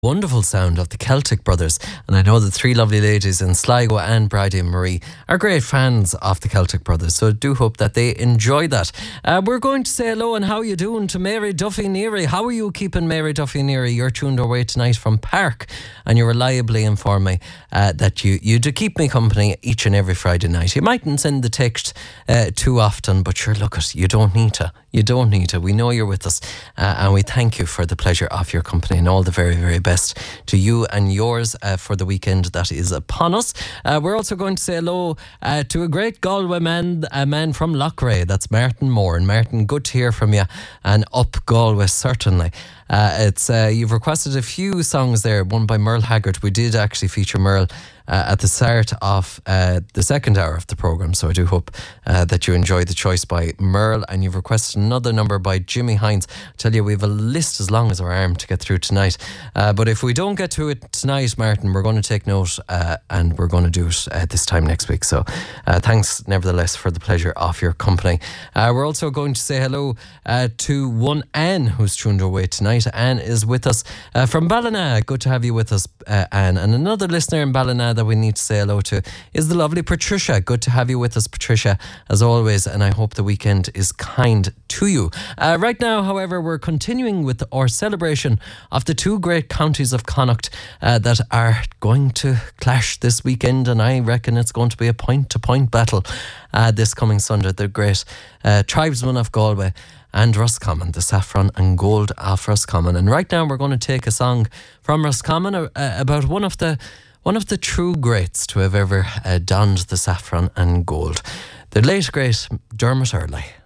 Wonderful sound of the Celtic Brothers, and I know the three lovely ladies in Sligo and Bridie and Marie are great fans of the Celtic Brothers, so I do hope that they enjoy that. We're going to say hello and how are you doing to Mary Duffy Neary. How are you keeping, Mary Duffy Neary? You're tuned our way tonight from Park, and you reliably inform me that you do keep me company each and every Friday night. You mightn't send the text too often, but sure, look at, you don't need to. You don't need to. We know you're with us, and we thank you for the pleasure of your company and all the very, very best to you and yours for the weekend that is upon us. We're also going to say hello to a great Galway man, a man from Loughrea. That's Martin Moore. And Martin, good to hear from you, and up Galway certainly. You've requested a few songs there, one by Merle Haggard. We did actually feature Merle at the start of the second hour of the programme, so I do hope that you enjoyed the choice by Merle. And you've requested another number by Jimmy Hines. I tell you, we have a list as long as our arm to get through tonight, but if we don't get to it tonight, Martin, we're going to take note and we're going to do it this time next week. So thanks nevertheless for the pleasure of your company. We're also going to say hello to one Anne who's tuned our way tonight. Anne is with us from Ballina. Good to have you with us, Anne. And another listener in Ballina that we need to say hello to is the lovely Patricia. Good to have you with us, Patricia, as always, and I hope the weekend is kind to you. Right now, however, we're continuing with our celebration of the two great counties of Connacht that are going to clash this weekend, and I reckon it's going to be a point-to-point battle this coming Sunday. The great tribesmen of Galway and Roscommon, the saffron and gold of Roscommon. And right now we're going to take a song from Roscommon about one of the true greats to have ever donned the saffron and gold, the late great Dermot Earley.